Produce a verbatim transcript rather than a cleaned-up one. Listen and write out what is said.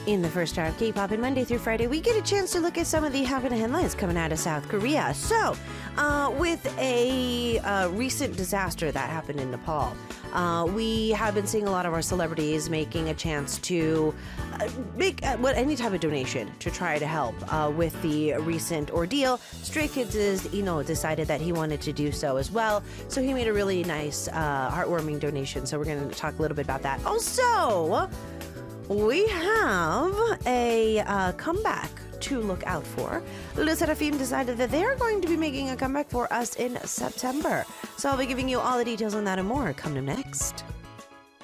In the first hour of K-pop, and Monday through Friday, we get a chance to look at some of the happening headlines coming out of South Korea. So, uh, with a uh, recent disaster that happened in Nepal, uh, we have been seeing a lot of our celebrities making a chance to uh, make uh, what any type of donation to try to help uh, with the recent ordeal. Stray Kids is, you know, decided that he wanted to do so as well, so he made a really nice, uh, heartwarming donation. So we're going to talk a little bit about that. Also, we have a uh, comeback to look out for. Le Sserafim decided that they're going to be making a comeback for us in September. So I'll be giving you all the details on that and more coming up next.